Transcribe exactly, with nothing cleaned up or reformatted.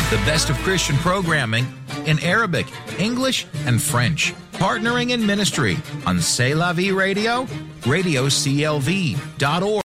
The best of Christian programming in Arabic, English, and French. Partnering in ministry on C'est La Vie Radio, radio C L V dot org.